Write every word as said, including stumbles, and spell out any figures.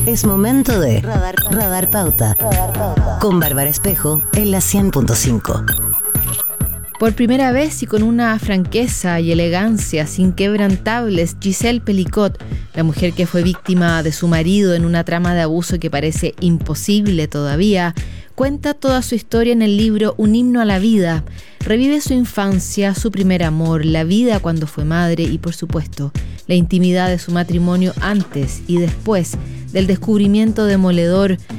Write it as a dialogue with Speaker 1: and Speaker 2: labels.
Speaker 1: Es momento de Radar, Radar Pauta. Radar Pauta. Con Bárbara Espejo en la cien punto cinco.
Speaker 2: Por primera vez y con una franqueza y elegancias inquebrantables, Giselle Pelicot, la mujer que fue víctima de su marido en una trama de abuso que parece imposible todavía, cuenta toda su historia en el libro Un himno a la vida. Revive su infancia, su primer amor, la vida cuando fue madre y, por supuesto, la intimidad de su matrimonio antes y después del descubrimiento demoledor